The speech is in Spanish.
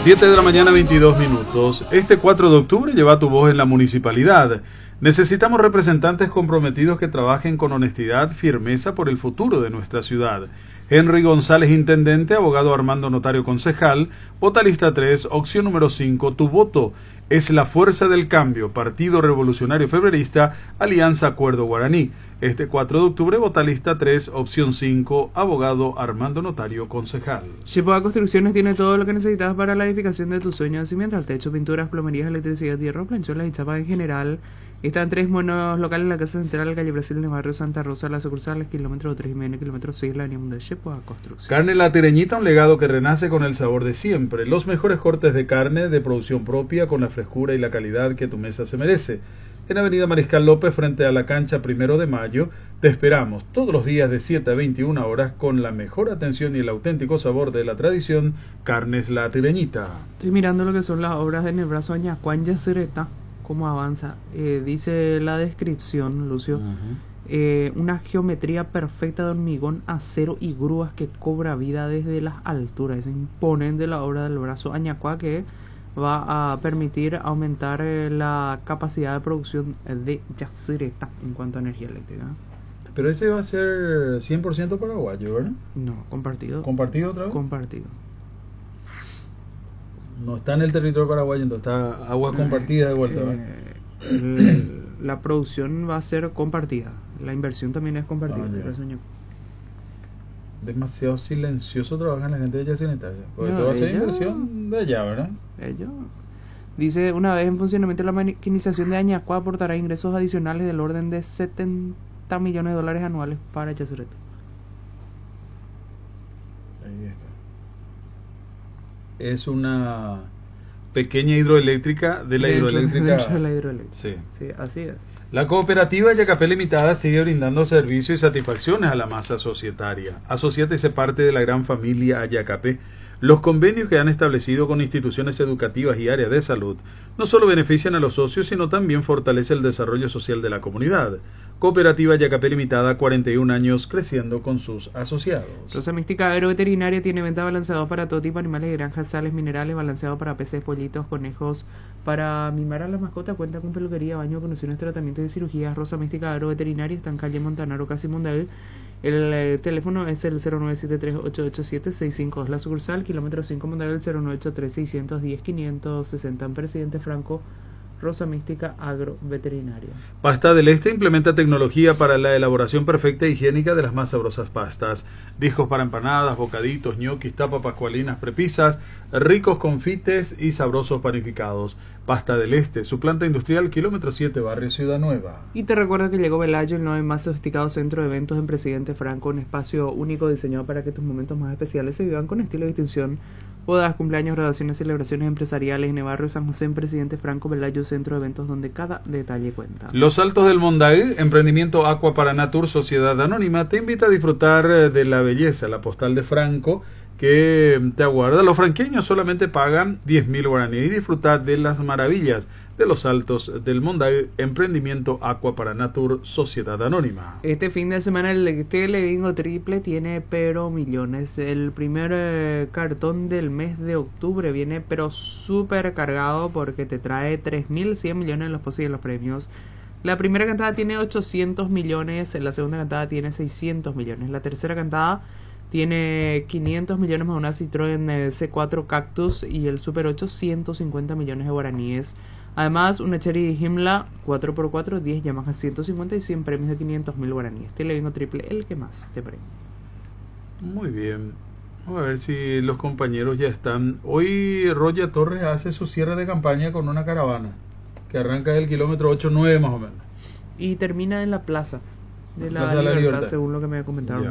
7 de la mañana, 22 minutos. Este 4 de octubre lleva tu voz en la municipalidad. Necesitamos representantes comprometidos que trabajen con honestidad, firmeza por el futuro de nuestra ciudad. Henry González, intendente, abogado Armando Notario, concejal, vota lista 3, opción número 5, tu voto es la fuerza del cambio, Partido Revolucionario Febrerista, Alianza Acuerdo Guaraní. Este 4 de octubre, vota lista 3, opción 5, abogado Armando Notario, concejal. Chipoa Construcciones tiene todo lo que necesitas para la edificación de tus sueños: cimiento al techo, pinturas, plomerías, electricidad, hierro, plancholas y chapas en general. Están 3 monos locales en la Casa Central, calle Brasil, en el barrio Santa Rosa, la sucursal, kilómetro 3,5, kilómetro 6, la avenida de Chipoa Construcciones. Carne La Tireñita, un legado que renace con el sabor de siempre. Los mejores cortes de carne de producción propia con la frescura y la calidad que tu mesa se merece. En Avenida Mariscal López, frente a la cancha 1 de Mayo, te esperamos todos los días de 7 a 21 horas con la mejor atención y el auténtico sabor de la tradición. Carnes La Tireñita. Estoy mirando lo que son las obras en el brazo Añacuán Yacyretá, cómo avanza. Dice la descripción, Lucio, una geometría perfecta de hormigón, acero y grúas que cobra vida desde las alturas. Es imponente la obra del brazo Añacuá, que va a permitir aumentar la capacidad de producción de Yacyretá en cuanto a energía eléctrica. Pero ese va a ser 100% paraguayo, ¿verdad? No, compartido. ¿Compartido otra vez? Compartido. No está en el territorio paraguayo, entonces está agua compartida de vuelta, ¿verdad? La producción va a ser compartida. La inversión también es compartida. Demasiado silencioso trabajan la gente de Yacyretá, porque No, esto va a ser inversión de allá, ¿verdad? Dice, una vez en funcionamiento, la maquinización de Añacuá aportará ingresos adicionales del orden de $70 millones anuales para Yacyretá. Ahí está. Es una pequeña hidroeléctrica de la hidroeléctrica. Dentro de la hidroeléctrica. Sí, así es. La cooperativa Yacapé Limitada sigue brindando servicios y satisfacciones a la masa societaria. Asociate y sé parte de la gran familia Ayacapé. Los convenios que han establecido con instituciones educativas y áreas de salud no solo benefician a los socios, sino también fortalece el desarrollo social de la comunidad. Cooperativa Yacapé Limitada, 41 años creciendo con sus asociados. Rosa Mística Agroveterinaria tiene venta balanceados para todo tipo de animales de granjas, sales, minerales, balanceados para peces, pollitos, conejos. Para mimar a la mascota cuenta con peluquería, baño, condiciones, tratamientos de cirugías. Rosa Mística Agroveterinaria está en calle Montanaro, casi Mundael. El teléfono es el 0973-887-652. La sucursal, kilómetro 5 Mundael, 0983-610-560. En Presidente Franco, Rosa Mística Agroveterinaria. Pasta del Este implementa tecnología para la elaboración perfecta e higiénica de las más sabrosas pastas. Discos para empanadas, bocaditos, ñoquis, tapas pascualinas, prepisas, ricos confites y sabrosos panificados. Pasta del Este, su planta industrial, kilómetro 7, barrio Ciudad Nueva. Y te recuerdo que llegó Velayo, el nuevo y más sofisticado centro de eventos en Presidente Franco, un espacio único diseñado para que tus momentos más especiales se vivan con estilo y distinción. Bodas, cumpleaños, graduaciones, celebraciones empresariales en el barrio San José, en Presidente Franco, Velayo, centro de eventos donde cada detalle cuenta. Los Altos del Mondaí, emprendimiento Aqua para Natur, sociedad anónima, te invita a disfrutar de la belleza, la postal de Franco, que te aguarda. Los franqueños solamente pagan 10.000 guaraníes y disfrutar de las maravillas de los Altos del Mondaí, emprendimiento Aqua para Natur, sociedad anónima. Este fin de semana el Telebingo Triple tiene pero millones. El primer cartón del mes de octubre viene pero súper cargado porque te trae 3.100 millones en los posibles los premios. La primera cantada tiene 800 millones, la segunda cantada tiene 600 millones, la tercera cantada tiene 500 millones más una Citroën C4 Cactus y el Super 8 150 millones de guaraníes. Además, una Cherry Himla 4x4, 10 Yamaha 150 y 100 premios de 500.000 guaraníes. Telebingo Triple, el que más te premia. Muy bien. Vamos a ver si los compañeros ya están. Hoy Roger Torres hace su cierre de campaña con una caravana que arranca del kilómetro 8-9 más o menos. Y termina en la plaza de la Plaza de la Libertad, Libertad, según lo que me comentaron.